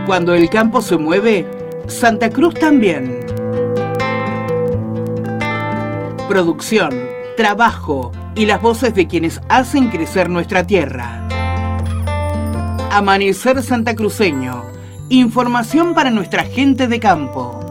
Cuando el campo se mueve, Santa Cruz también. Producción, trabajo y las voces de quienes hacen crecer nuestra tierra. Amanecer santacruceño. Información para nuestra gente de campo.